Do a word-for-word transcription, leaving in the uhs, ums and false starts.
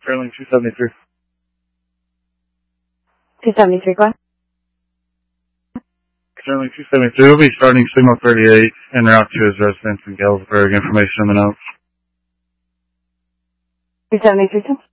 Fairlink two seventy-three. two seventy-three, go ahead. Fairlink two seventy-three will be starting signal thirty-eight en route to his residence in Galesburg. Information in the notes. two seventy-three,